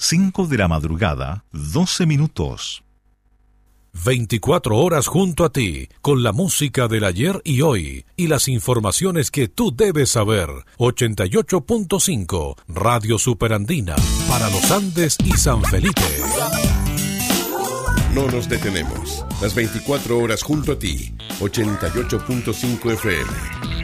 5 de la madrugada, 12 minutos. 24 horas junto a ti, con la música del ayer y hoy, y las informaciones que tú debes saber. 88.5, Radio Superandina, para los Andes y San Felipe. No nos detenemos. Las 24 horas junto a ti. 88.5 FM.